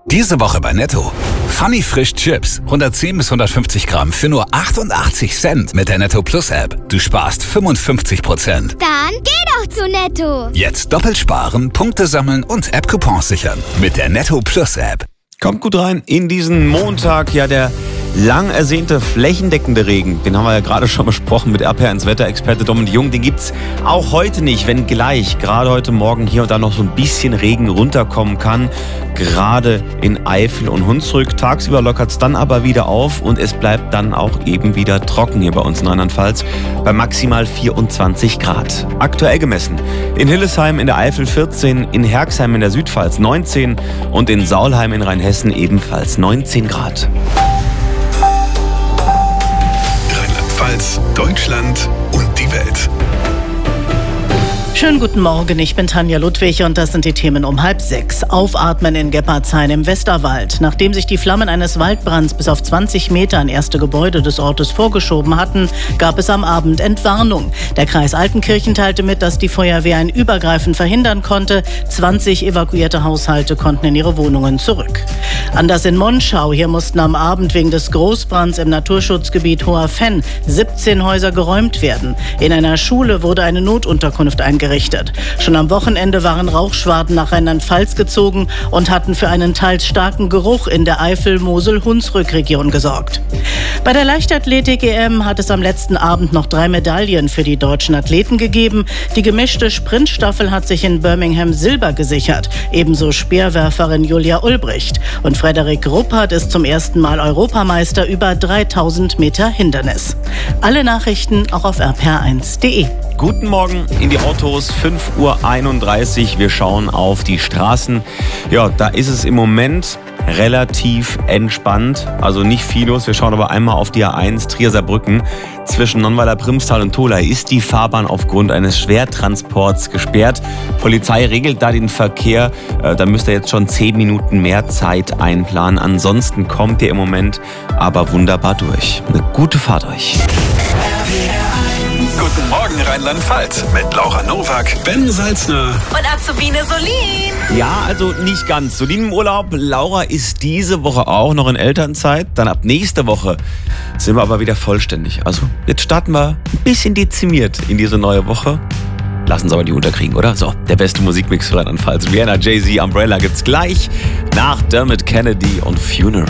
Diese Woche bei Netto. Funny Frisch Chips. 110 bis 150 Gramm für nur 88 Cent mit der Netto Plus App. Du sparst 55%. Dann geh doch zu Netto. Jetzt doppelt sparen, Punkte sammeln und App-Coupons sichern. Mit der Netto Plus App. Kommt gut rein in diesen Montag. Ja, der lang ersehnte flächendeckende Regen, den haben wir ja gerade schon besprochen mit RPR1-Wetterexperte Dominik Jung. Den gibt's auch heute nicht, wenn gleich gerade heute Morgen hier und da noch so ein bisschen Regen runterkommen kann. Gerade in Eifel und Hunsrück. Tagsüber lockert's dann aber wieder auf und es bleibt dann auch eben wieder trocken hier bei uns in Rheinland-Pfalz bei maximal 24 Grad. Aktuell gemessen in Hillesheim in der Eifel 14, in Herxheim in der Südpfalz 19 und in Saulheim in Rheinhessen ebenfalls 19 Grad. Rheinland-Pfalz, Deutschland und die Welt. Schönen guten Morgen, ich bin Tanja Ludwig und das sind die Themen um 5:30. Aufatmen in Geppardshain im Westerwald. Nachdem sich die Flammen eines Waldbrands bis auf 20 Meter an erste Gebäude des Ortes vorgeschoben hatten, gab es am Abend Entwarnung. Der Kreis Altenkirchen teilte mit, dass die Feuerwehr ein Übergreifen verhindern konnte. 20 evakuierte Haushalte konnten in ihre Wohnungen zurück. Anders in Monschau. Hier mussten am Abend wegen des Großbrands im Naturschutzgebiet Hoher Fenn 17 Häuser geräumt werden. In einer Schule wurde eine Notunterkunft eingerichtet. Schon am Wochenende waren Rauchschwaden nach Rheinland-Pfalz gezogen und hatten für einen teils starken Geruch in der Eifel-Mosel-Hunsrück-Region gesorgt. Bei der Leichtathletik-EM hat es am letzten Abend noch 3 Medaillen für die deutschen Athleten gegeben. Die gemischte Sprintstaffel hat sich in Birmingham Silber gesichert. Ebenso Speerwerferin Julia Ulbricht. Und Frederik Ruppert ist zum ersten Mal Europameister über 3000 Meter Hindernis. Alle Nachrichten auch auf rpr1.de. Guten Morgen in die Autos, 5:31 Uhr. Wir schauen auf die Straßen. Ja, da ist es im Moment relativ entspannt, also nicht viel los. Wir schauen aber einmal auf die A1 Trier-Saarbrücken. Zwischen Nonnweiler, Primstal und Tholey ist die Fahrbahn aufgrund eines Schwertransports gesperrt. Polizei regelt da den Verkehr. Da müsst ihr jetzt schon 10 Minuten mehr Zeit einplanen. Ansonsten kommt ihr im Moment aber wunderbar durch. Eine gute Fahrt euch. Guten Morgen Rheinland-Pfalz mit Laura Nowak, Ben Salzner und Azubine Solin. Ja, also nicht ganz. Solin im Urlaub. Laura ist diese Woche auch noch in Elternzeit. Dann ab nächste Woche sind wir aber wieder vollständig. Also jetzt starten wir ein bisschen dezimiert in diese neue Woche. Lassen Sie aber die unterkriegen, oder? So, der beste Musikmix für Rheinland-Pfalz. Rihanna, Jay-Z, Umbrella gibt's gleich nach Dermot Kennedy und Funeral.